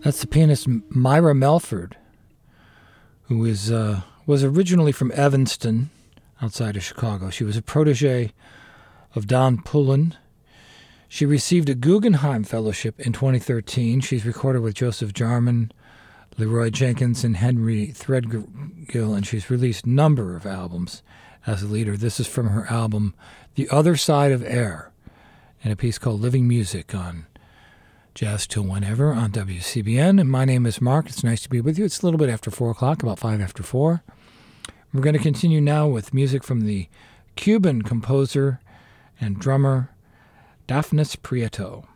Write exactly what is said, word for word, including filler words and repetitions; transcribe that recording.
That's the pianist Myra Melford, who is uh, was originally from Evanston, outside of Chicago. She was a protege of Don Pullen. She received a Guggenheim Fellowship in twenty thirteen. She's recorded with Joseph Jarman, Leroy Jenkins, and Henry Threadgill, and she's released a number of albums as a leader. This is from her album, The Other Side of Air, and a piece called Living Music on Jazz Till Whenever on W C B N. And my name is Mark. It's nice to be with you. It's a little bit after four o'clock, about five after four. We're going to continue now with music from the Cuban composer and drummer Dafnis Prieto.